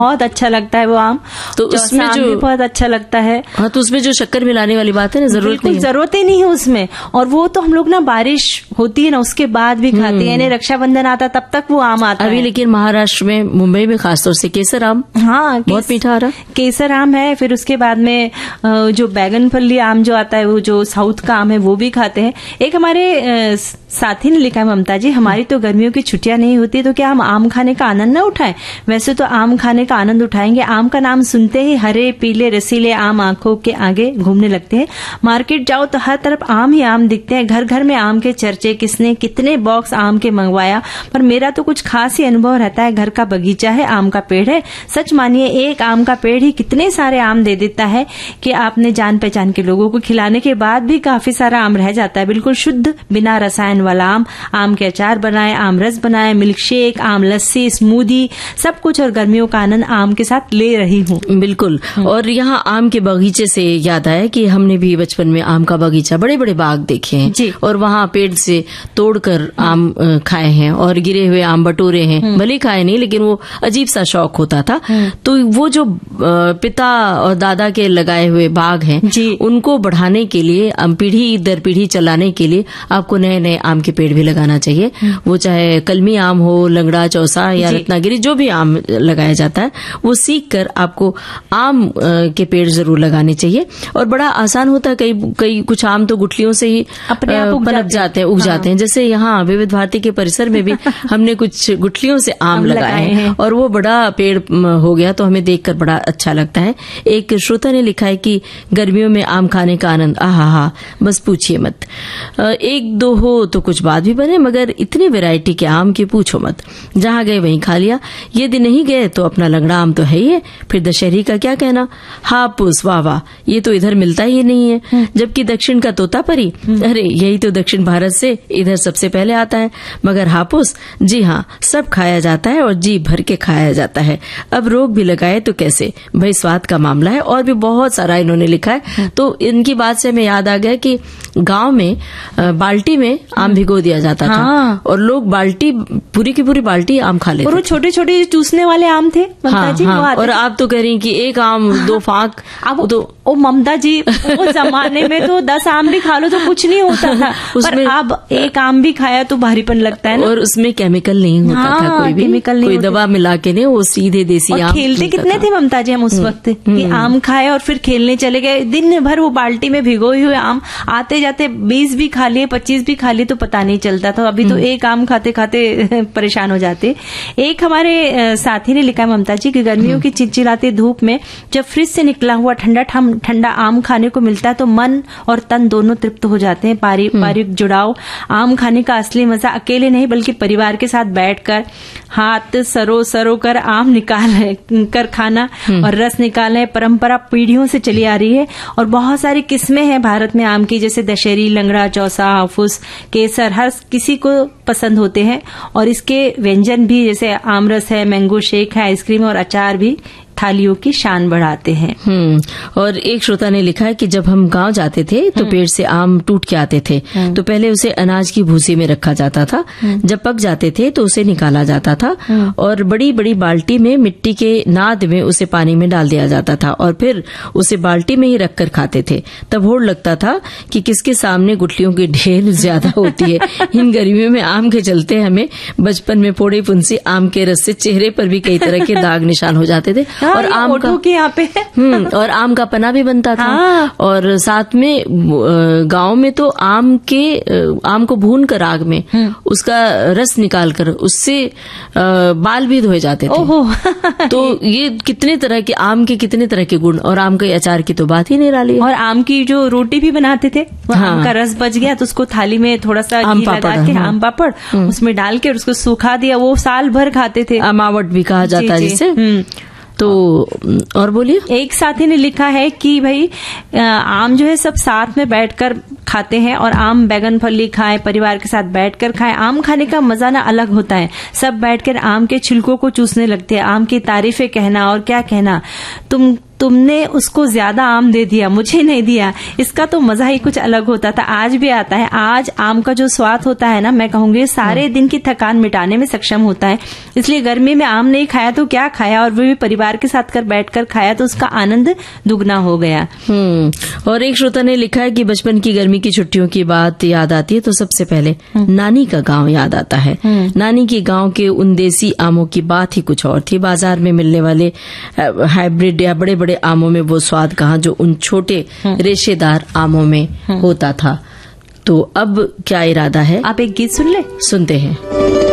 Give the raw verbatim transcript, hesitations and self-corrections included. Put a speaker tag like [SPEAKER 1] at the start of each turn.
[SPEAKER 1] बहुत अच्छा लगता है वो आम।
[SPEAKER 2] तो उसमें जो
[SPEAKER 1] भी बहुत अच्छा लगता है।
[SPEAKER 2] हाँ, तो उसमें जो शक्कर मिलाने वाली बात है ना, जरूरत नहीं है,
[SPEAKER 1] जरूरत ही नहीं है उसमें। और वो तो हम लोग ना बारिश होती है ना उसके बाद भी खाते हैं, यानी रक्षाबंधन आता तब तक वो आम आता
[SPEAKER 2] अभी
[SPEAKER 1] है।
[SPEAKER 2] लेकिन महाराष्ट्र में, मुंबई में खासतौर से केसर आम,
[SPEAKER 1] हाँ,
[SPEAKER 2] बहुत मीठा आ रहा,
[SPEAKER 1] केसर आम है। फिर उसके बाद में जो बैगन फली आम जो आता है, वो जो साउथ का आम है, वो भी खाते हैं। एक हमारे साथी ने लिखा है, ममता जी, हमारी तो गर्मियों की छुट्टियां नहीं होती तो क्या हम आम खाने का आनंद न उठाएं? वैसे तो आम खाने का आनंद उठाएंगे। आम का नाम सुनते ही हरे पीले रसीले आम आंखों के आगे घूमने लगते हैं। मार्केट जाओ तो हर तरफ आम ही आम दिखते हैं। घर घर में आम के चर्चे, किसने कितने बॉक्स आम के मंगवाया। पर मेरा तो कुछ खास ही अनुभव रहता है। घर का बगीचा है, आम का पेड़ है। सच मानिए, एक आम का पेड़ ही कितने सारे आम दे देता है कि आपने जान पहचान के लोगों को खिलाने के बाद भी काफी सारा आम रह जाता है। बिल्कुल शुद्ध, बिना रसायन वाला आम। आम के अचार बनाए, आम रस बनाए, मिल्क शेक, आम लस्सी, स्मूदी, सब कुछ। और गर्मियों का आनंद आम के साथ ले रही हूँ।
[SPEAKER 2] बिल्कुल। और यहाँ आम के बगीचे से याद आया कि हमने भी बचपन में आम का बगीचा, बड़े बड़े बाग देखे हैं
[SPEAKER 1] जी।
[SPEAKER 2] और वहाँ पेड़ से तोड़कर आम खाए हैं और गिरे हुए आम बटोरे हैं। भले खाए नहीं, लेकिन वो अजीब सा शौक होता था। तो वो जो पिता और दादा के लगाए हुए बाग हैं, उनको बढ़ाने के लिए, पीढ़ी दर पीढ़ी चलाने के लिए आपको नए नए आम के पेड़ भी लगाना चाहिए। वो चाहे कलमी आम हो, लंगड़ा, चौसा या रत्नागिरी, जो भी आम लगाया जाता है, वो सीख कर आपको आम के पेड़ जरूर लगाने चाहिए। और बड़ा आसान होता है। कई कई कुछ आम तो गुठलियों से ही
[SPEAKER 1] अपने आप
[SPEAKER 2] पनप जाते हैं, उग हाँ। जाते हैं। जैसे यहाँ विविध भारती के परिसर में भी हमने कुछ गुठलियों से आम लगाए हैं और वो बड़ा पेड़ हो गया, तो हमें देखकर बड़ा अच्छा लगता है। एक श्रोता ने लिखा है कि गर्मियों में आम खाने का आनंद, आहा हा, बस पूछिए मत। एक दो हो तो कुछ बात भी बने, मगर इतनी वैरायटी के आम की पूछो मत। जहाँ गए वहीं खा लिया। ये दिन नहीं गए तो अपना लंगड़ा आम तो है ही है, फिर दशहरी का क्या कहना। हापुस, वाह वाह, ये तो इधर मिलता ही नहीं है। जबकि दक्षिण का तोतापरी, अरे यही तो दक्षिण भारत से इधर सबसे पहले आता है। मगर हापुस, जी हाँ, सब खाया जाता है और जी भर के खाया जाता है। अब रोग भी लगाए तो कैसे, भाई स्वाद का मामला है। और भी बहुत सारा इन्होंने लिखा है। तो इनकी बात से हमें याद आ गया कि गांव में बाल्टी में आम भिगो दिया जाता था। हाँ। और लोग बाल्टी, पूरी की पूरी बाल्टी आम खा लेते।
[SPEAKER 1] और वो छोटे छोटे चूसने वाले आम थे, ममता जी।
[SPEAKER 2] हाँ, और आप तो कह रही कि एक आम दो फाक।
[SPEAKER 1] अब तो ओ ममता जी, वो जमाने में तो दस आम भी खा लो तो कुछ नहीं होता था। पर अब एक आम भी खाया तो भारीपन लगता है ना।
[SPEAKER 2] और उसमें केमिकल नहीं होता
[SPEAKER 1] हाँ,
[SPEAKER 2] था, कोई भी
[SPEAKER 1] केमिकल
[SPEAKER 2] कोई दवा मिला के नहीं, वो सीधे देसी आम।
[SPEAKER 1] खेलते कितने थे ममता जी हम उस वक्त कि आम खाए और फिर खेलने चले गए। दिन भर वो बाल्टी में भिगोए हुए आम, आते जाते बीस भी खा लिए, पच्चीस भी खा लिए तो पता नहीं चलता था। अभी तो एक आम खाते खाते परेशान हो जाते। एक हमारे साथी ने लिखा ममता जी कि गर्मियों की चिलचिलाती धूप में जब फ्रिज से निकला हुआ ठंडा ठंडा आम खाने को मिलता है तो मन और तन दोनों तृप्त हो जाते हैं। पारिवारिक जुड़ाव, आम खाने का असली मजा अकेले नहीं बल्कि परिवार के साथ बैठकर हाथ सरो सरो कर आम निकाल कर खाना और रस निकालना, परंपरा पीढ़ियों से चली आ रही है। और बहुत सारी किस्में हैं भारत में आम की, जैसे दशहरी, लंगड़ा, चौसा, हाफुस, केसर, हर किसी को पसंद होते हैं। और इसके व्यंजन भी, जैसे आम रस है, मैंगो शेक है, आइसक्रीम और अचार भी थालियों की शान बढ़ाते हैं।
[SPEAKER 2] हम्म और एक श्रोता ने लिखा है कि जब हम गांव जाते थे तो पेड़ से आम टूट के आते थे, तो पहले उसे अनाज की भूसी में रखा जाता था। जब पक जाते थे तो उसे निकाला जाता था और बड़ी बड़ी बाल्टी में मिट्टी के नाद में उसे पानी में डाल दिया जाता था और फिर उसे बाल्टी में ही रखकर खाते थे। तब होड़ लगता था कि किसके सामने गुठलियों की ढेर ज्यादा होती है। इन गर्मियों में आम के चलते हमें बचपन में फोड़े फुंसी आम के रस से चेहरे पर भी कई तरह के दाग निशान हो जाते थे।
[SPEAKER 1] हाँ,
[SPEAKER 2] और आम का
[SPEAKER 1] के यहाँ पे
[SPEAKER 2] हम्म और आम का पना भी बनता था। हाँ। और साथ में गांव में तो आम के आम को भून कर आग में उसका रस निकाल कर उससे बाल भी धोए जाते थे। ओहो। तो ये कितने तरह के आम के कितने तरह के गुण, और आम के अचार की तो बात ही नहीं रही।
[SPEAKER 1] और आम की जो रोटी भी बनाते थे, हाँ। आम का रस बच गया तो उसको थाली में थोड़ा सा घी लगा के, हाँ। आम पापड़ उसमें डाल के और उसको सूखा दिया, वो साल भर खाते थे।
[SPEAKER 2] अमावट भी कहा जाता है जिसे। तो और बोलिए।
[SPEAKER 1] एक साथी ने लिखा है कि भाई आम जो है सब साथ में बैठकर खाते हैं और आम बैगन फली खाएं, परिवार के साथ बैठकर खाएं। आम खाने का मजा ना अलग होता है। सब बैठकर आम के छिलकों को चूसने लगते हैं, आम की तारीफें कहना और क्या कहना। तुम तुमने उसको ज्यादा आम दे दिया, मुझे नहीं दिया, इसका तो मजा ही कुछ अलग होता था। आज भी आता है। आज आम का जो स्वाद होता है ना, मैं कहूंगी सारे दिन की थकान मिटाने में सक्षम होता है। इसलिए गर्मी में आम नहीं खाया तो क्या खाया, और वो भी परिवार के साथ कर बैठकर खाया तो उसका आनंद दुगना हो गया।
[SPEAKER 2] हम्म और एक श्रोता ने लिखा है कि बचपन की गर्मी की छुट्टियों की बात याद आती है तो सबसे पहले नानी का गांव याद आता है। नानी के गांव के उन देसी आमों की बात ही कुछ और थी। बाजार में मिलने वाले हाइब्रिड या बड़े बड़े आमों में वो स्वाद कहाँ जो उन छोटे रेशेदार आमों में होता था। तो अब क्या इरादा है?
[SPEAKER 1] आप एक गीत सुन ले।
[SPEAKER 2] सुनते हैं।